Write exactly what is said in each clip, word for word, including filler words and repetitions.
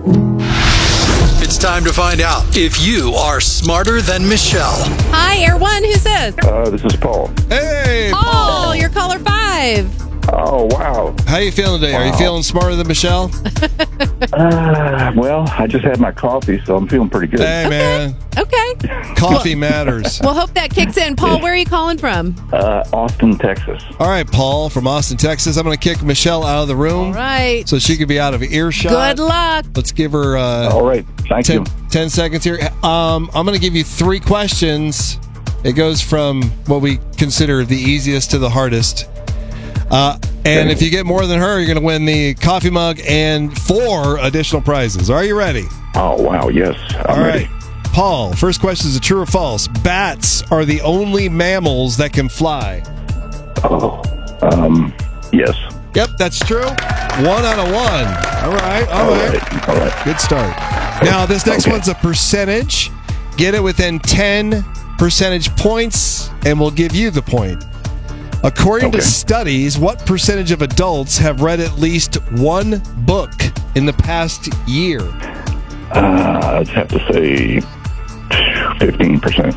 It's time to find out if you are smarter than Michelle. Hi, Air One. Who's this? Uh, this is Paul. Hey, Paul, Paul. you're caller five. Oh, wow. How you feeling today? Are you Wow. feeling smarter than Michelle? Uh, well, I just had my coffee, so I'm feeling pretty good. Hey, man. Okay. Coffee matters. We'll hope that kicks in. Paul, where are you calling from? Uh, Austin, Texas. All right, Paul from Austin, Texas. I'm going to kick Michelle out of the room All right. so she can be out of earshot. Good luck. Let's give her uh, All right. Thank ten, you. ten seconds here. Um, I'm going to give you three questions. It goes from what we consider the easiest to the hardest. Uh, and Okay. if you get more than her, you're going to win the coffee mug and four additional prizes. Are you ready? Oh, wow. Yes. I'm All ready. right. Paul, first question is a true or false? Bats are the only mammals that can fly. Oh, um, yes. Yep, that's true. One out of one. All right, all, All right. right. All right. Good start. Now, this next Okay. one's a percentage. Get it within ten percentage points, and we'll give you the point. According to Okay. studies, what percentage of adults have read at least one book in the past year? Uh, I'd have to say fifteen percent.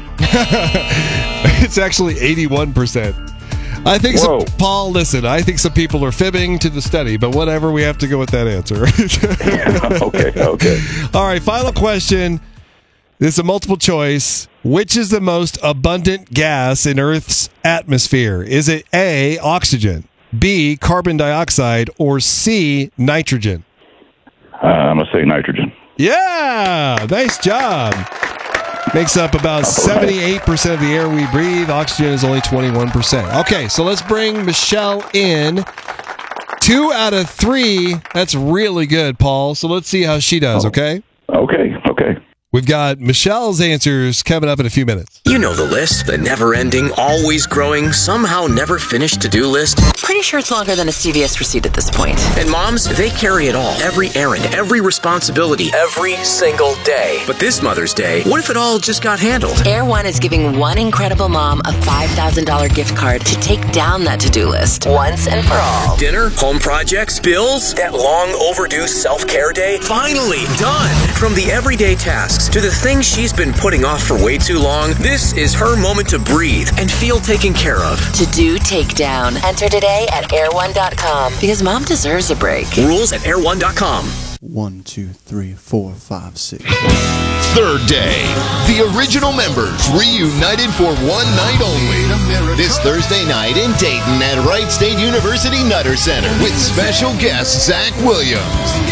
It's actually eighty-one percent. I think some, Whoa. Paul, listen, I think some people are fibbing to the study, but whatever, we have to go with that answer. Okay. Okay. All right, final question. This is a multiple choice. Which is the most abundant gas in Earth's atmosphere? Is it A, oxygen, B, carbon dioxide, or C, nitrogen? Uh, I'm going to say nitrogen. Yeah, nice job. Makes up about seventy-eight percent of the air we breathe. Oxygen is only twenty-one percent. Okay, so let's bring Michelle in. Two out of three. That's really good, Paul. So let's see how she does, okay? Okay. Okay. We've got Michelle's answers coming up in a few minutes. You know the list, the never-ending, always growing, somehow never finished to-do list. Pretty sure it's longer than a C V S receipt at this point. And moms, they carry it all. Every errand, every responsibility, every single day. But this Mother's Day, what if it all just got handled? Air One is giving one incredible mom a five thousand dollars gift card to take down that to-do list once and for all. Dinner, home projects, bills, that long overdue self-care day, finally done. From the everyday tasks to the things she's been putting off for way too long, this is her moment to breathe and feel taken care of. To-do takedown. Enter today at air one dot com because mom deserves a break. Rules at air one dot com. One, two, three, four, five, six. Third day. The original members reunited for one night only. This Thursday night in Dayton at Wright State University Nutter Center with special guest Zach Williams.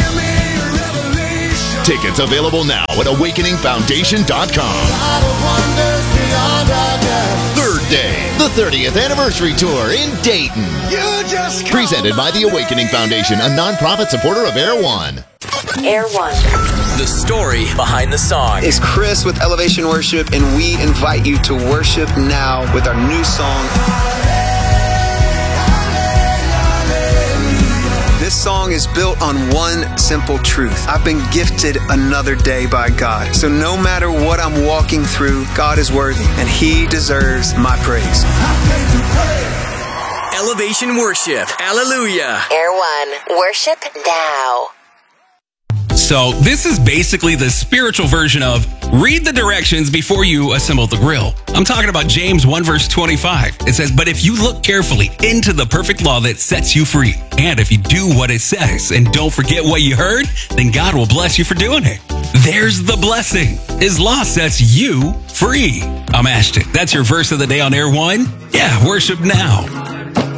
Tickets available now at awakening foundation dot com. Third day, the thirtieth anniversary tour in Dayton. Presented by the Awakening Foundation, a nonprofit supporter of Air One. Air One. The story behind the song. It's Chris with Elevation Worship, and we invite you to worship now with our new song. This song is built on one simple truth. I've been gifted another day by God. So no matter what I'm walking through, God is worthy, and He deserves my praise. Elevation Worship. Hallelujah. Air One. Worship now. So this is basically the spiritual version of read the directions before you assemble the grill. I'm talking about James one verse twenty-five. It says, but if you look carefully into the perfect law that sets you free, and if you do what it says and don't forget what you heard, then God will bless you for doing it. There's the blessing. His law sets you free. I'm Ashton. That's your verse of the day on Air One. Yeah, worship now.